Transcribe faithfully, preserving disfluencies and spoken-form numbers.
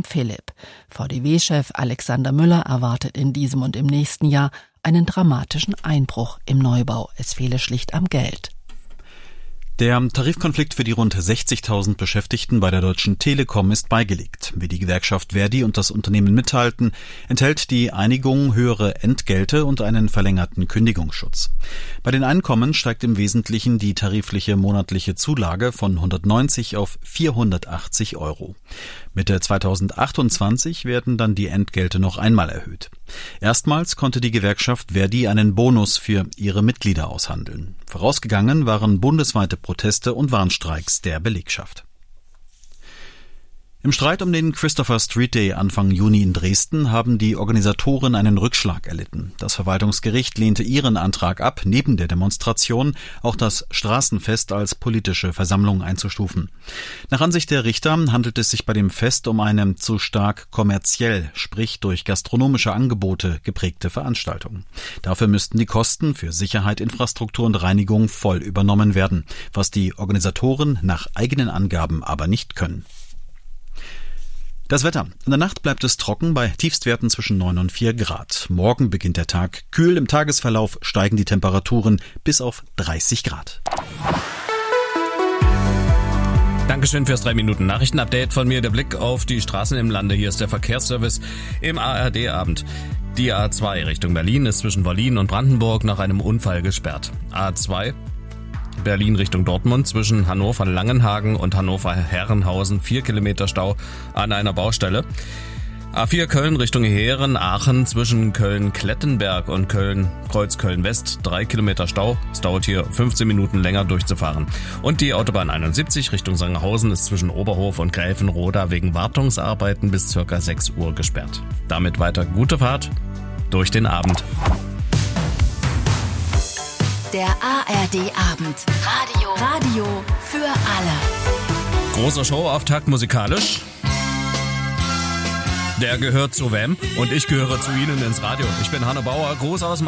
Philipp. V D W-Chef Alexander Müller erwartet in diesem und im nächsten Jahr einen dramatischen Einbruch im Neubau. Es fehle schlicht am Geld. Der Tarifkonflikt für die rund sechzigtausend Beschäftigten bei der Deutschen Telekom ist beigelegt. Wie die Gewerkschaft Verdi und das Unternehmen mitteilten, enthält die Einigung höhere Entgelte und einen verlängerten Kündigungsschutz. Bei den Einkommen steigt im Wesentlichen die tarifliche monatliche Zulage von hundertneunzig auf vierhundertachtzig Euro. Mitte zweitausendachtundzwanzig werden dann die Entgelte noch einmal erhöht. Erstmals konnte die Gewerkschaft Verdi einen Bonus für ihre Mitglieder aushandeln. Vorausgegangen waren bundesweite Proteste und Warnstreiks der Belegschaft. Im Streit um den Christopher Street Day Anfang Juni in Dresden haben die Organisatoren einen Rückschlag erlitten. Das Verwaltungsgericht lehnte ihren Antrag ab, neben der Demonstration auch das Straßenfest als politische Versammlung einzustufen. Nach Ansicht der Richter handelt es sich bei dem Fest um eine zu stark kommerziell, sprich durch gastronomische Angebote geprägte Veranstaltung. Dafür müssten die Kosten für Sicherheit, Infrastruktur und Reinigung voll übernommen werden, was die Organisatoren nach eigenen Angaben aber nicht können. Das Wetter. In der Nacht bleibt es trocken bei Tiefstwerten zwischen neun und vier Grad. Morgen beginnt der Tag kühl. Im Tagesverlauf steigen die Temperaturen bis auf dreißig Grad. Dankeschön fürs drei Minuten Nachrichtenupdate von mir. Der Blick auf die Straßen im Lande. Hier ist der Verkehrsservice im A R D-Abend. Die A zwei Richtung Berlin ist zwischen Wollin und Brandenburg nach einem Unfall gesperrt. A zwei Berlin Richtung Dortmund zwischen Hannover-Langenhagen und Hannover-Herrenhausen vier Kilometer Stau an einer Baustelle. A vier Köln Richtung Heeren-Aachen zwischen Köln-Klettenberg und Köln-Kreuz-Köln-West drei Kilometer Stau. Es dauert hier fünfzehn Minuten länger durchzufahren. Und die Autobahn einundsiebzig Richtung Sangerhausen ist zwischen Oberhof und Gräfenroda wegen Wartungsarbeiten bis ca. sechs Uhr gesperrt. Damit weiter gute Fahrt durch den Abend. Der A R D-Abend. Radio. Radio für alle. Großer Showauftakt musikalisch. Der gehört zu wem? Und ich gehöre zu Ihnen ins Radio. Ich bin Hanne Bauer, groß aus